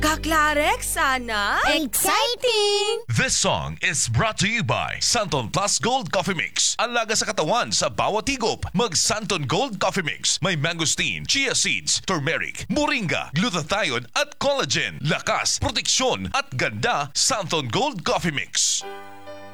Kaklarek, sana? Exciting! This song is brought to you by Santon Plus Gold Coffee Mix. Ang laga sa katawan sa bawat higop. Mag Santon Gold Coffee Mix. May mangosteen, chia seeds, turmeric, moringa, glutathione at collagen. Lakas, proteksyon at ganda. Santon Gold Coffee Mix.